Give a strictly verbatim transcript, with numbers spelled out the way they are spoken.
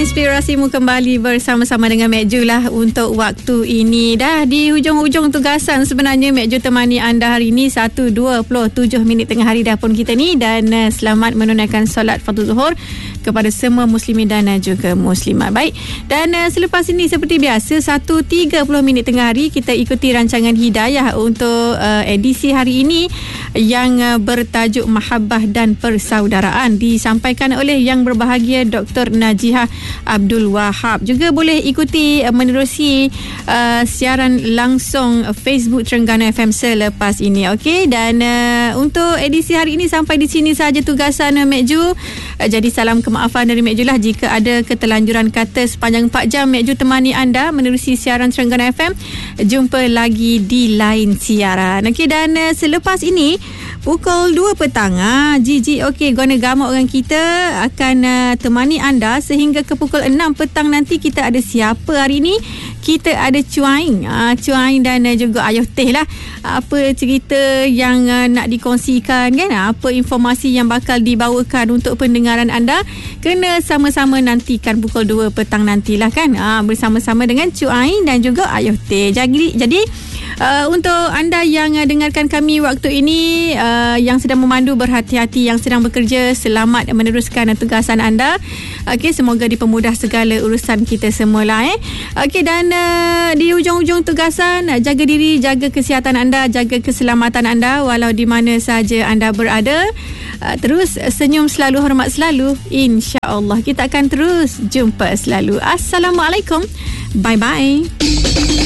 menginspirasimu kembali bersama-sama dengan Mek Ju lah untuk waktu ini. Dah di hujung-hujung tugasan sebenarnya Mek Ju temani anda hari ini satu dua puluh tujuh minit tengah hari dah pun kita ni, dan uh, selamat menunaikan solat fardu zuhur kepada semua muslimin dan uh, juga muslimat. Baik, dan uh, selepas ini seperti biasa satu tiga puluh minit tengah hari kita ikuti rancangan Hidayah untuk uh, edisi hari ini yang uh, bertajuk Mahabbah dan Persaudaraan, disampaikan oleh yang berbahagia Doktor Najihah Abdul Wahab. Juga boleh ikuti uh, menerusi uh, siaran langsung Facebook Terengganu F M selepas ini. Okey, dan uh, untuk edisi hari ini sampai di sini saja tugasan uh, Mek Ju. Uh, jadi salam kemaafan dari Mek Ju lah jika ada ketelanjuran kata sepanjang empat jam Mek Ju temani anda menerusi siaran Terengganu F M. Jumpa lagi di lain siaran. Okey, dan uh, selepas ini pukul dua petang ah, Gigi okey guna gamuk dengan kita akan uh, temani anda sehingga ke pukul enam petang nanti. Kita ada siapa hari ini? Kita ada Cuaing uh, Cuaing dan uh, juga Ayuh Teh lah. Apa cerita yang uh, nak dikongsikan kan? Apa informasi yang bakal dibawakan untuk pendengaran anda? Kena sama-sama nantikan pukul dua petang nantilah kan, uh, bersama-sama dengan Cuaing dan juga Ayuh Teh. Jadi, jadi Uh, untuk anda yang uh, dengarkan kami waktu ini, uh, yang sedang memandu berhati-hati, yang sedang bekerja selamat meneruskan uh, tugasan anda. Okey, semoga dipermudah segala urusan kita semualah eh. Okey, dan uh, di hujung-hujung tugasan, uh, jaga diri, jaga kesihatan anda, jaga keselamatan anda walau di mana saja anda berada. Uh, terus uh, senyum selalu, hormat selalu. InsyaAllah kita akan terus jumpa selalu. Assalamualaikum. Bye-bye.